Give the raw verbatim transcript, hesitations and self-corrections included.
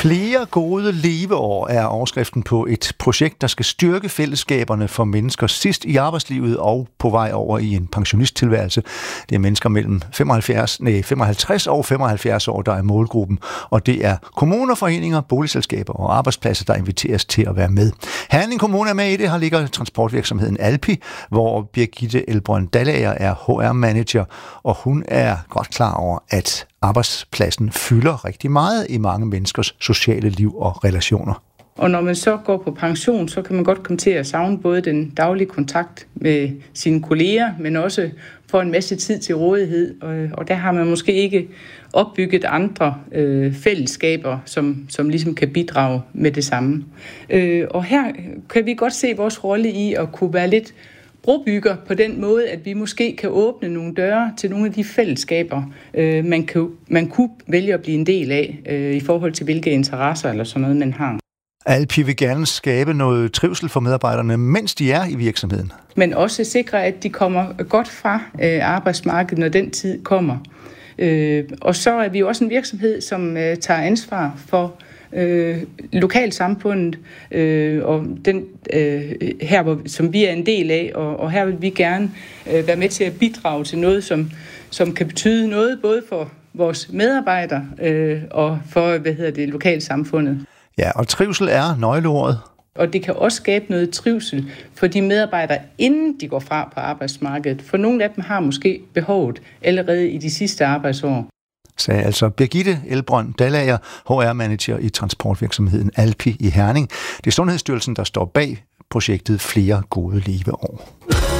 Flere gode leveår er overskriften på et projekt, der skal styrke fællesskaberne for mennesker sidst i arbejdslivet og på vej over i en pensionisttilværelse. Det er mennesker mellem femoghalvfjerds, nej, femoghalvtreds og femoghalvfjerds år, der er målgruppen, og det er kommuner, foreninger, boligselskaber og arbejdspladser, der inviteres til at være med. Herning Kommune er med i det, her ligger transportvirksomheden Alpi, hvor Birgitte Elbrønd Dallager er H R-manager, og hun er godt klar over, at arbejdspladsen fylder rigtig meget i mange menneskers sociale liv og relationer. Og når man så går på pension, så kan man godt komme til at savne både den daglige kontakt med sine kolleger, men også få en masse tid til rådighed. Og der har man måske ikke opbygget andre øh, fællesskaber, som, som ligesom kan bidrage med det samme. Øh, og her kan vi godt se vores rolle i at kunne være lidt brobygger på den måde, at vi måske kan åbne nogle døre til nogle af de fællesskaber, øh, man, kan, man kunne vælge at blive en del af, øh, i forhold til hvilke interesser eller sådan noget, man har. Alpi vil gerne skabe noget trivsel for medarbejderne, mens de er i virksomheden. Men også sikre, at de kommer godt fra øh, arbejdsmarkedet, når den tid kommer. Øh, og så er vi jo også en virksomhed, som øh, tager ansvar for Øh, lokalsamfundet, øh, og den øh, her, hvor, som vi er en del af, og, og her vil vi gerne øh, være med til at bidrage til noget, som, som kan betyde noget, både for vores medarbejdere øh, og for, hvad hedder det, lokalsamfundet. Ja, og trivsel er nøgleordet. Og det kan også skabe noget trivsel for de medarbejdere, inden de går fra på arbejdsmarkedet. For nogle af dem har måske behovet allerede i de sidste arbejdsår. Sagde altså Birgitte Elbrønd Dallager, H R-manager i transportvirksomheden Alpi i Herning. Det er Sundhedsstyrelsen, der står bag projektet Flere gode leveår.